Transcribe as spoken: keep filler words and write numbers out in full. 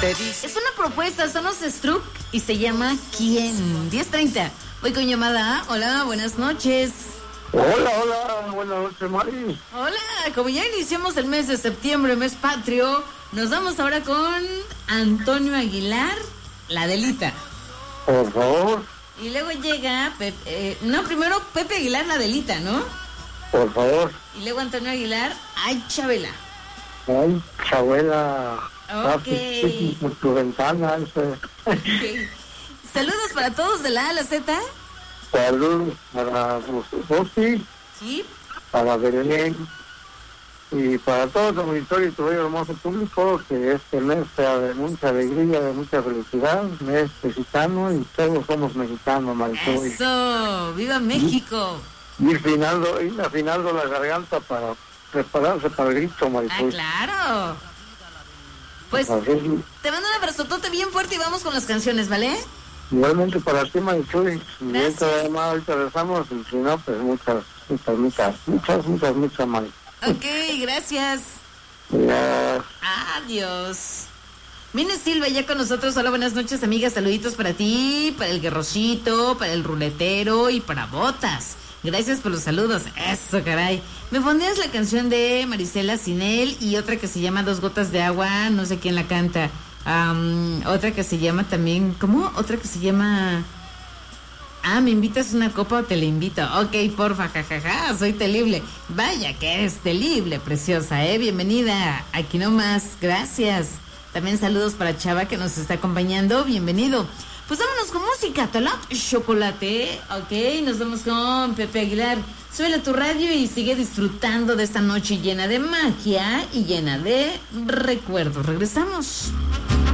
te dice. Es una propuesta, son los Struck y se llama ¿Quién? diez treinta. Voy con llamada. Hola, buenas noches. Hola, hola, buenas noches, Mari. Hola, como ya iniciamos el mes de septiembre, mes patrio, nos vamos ahora con Antonio Aguilar, La Delita. Por favor. Y luego llega, Pepe, eh, no, primero Pepe Aguilar, La Delita, ¿no? Por favor. Y luego Antonio Aguilar, Ay, Chabela. Ay, Chabela. Ok. Ah, por tu ventana. Ese. Okay. Saludos para todos de la A a la Z. Saludos para Rosy, Sí. para Belén y para todo el auditorio y todo el hermoso público, que este mes sea de mucha alegría, de mucha felicidad, mes mexicano y todos somos mexicanos, Marisol. Eso, ¡viva México! Y ir afinando, ir afinando la garganta para prepararse para el grito, Ah, Marisol. claro. Pues Así, te mando un abrazotote bien fuerte y vamos con las canciones, ¿vale? igualmente para ti, Marisol. Si Gracias. esta llamada ahorita rezamos, y si no, pues muchas, muchas, muchas, muchas, muchas, muchas, Marisol. Ok, gracias. Ya. Adiós. Viene Silva ya con nosotros. Hola, buenas noches, amigas. Saluditos para ti, para el guerrocito, para el ruletero y para Botas. Gracias por los saludos. Eso, caray. Me pondrías la canción de Marisela Sinel y otra que se llama Dos Gotas de Agua. No sé quién la canta. Um, otra que se llama también. ¿Cómo? Otra que se llama. Ah, ¿me invitas una copa o te la invito? Ok, porfa, jajaja, soy terrible. Vaya que eres terrible, preciosa, ¿eh? Bienvenida, aquí nomás, gracias. También saludos para Chava que nos está acompañando, bienvenido. Pues vámonos con música, Talat Chocolate, ok, nos vamos con Pepe Aguilar. Suele tu radio y sigue disfrutando de esta noche llena de magia y llena de recuerdos. Regresamos.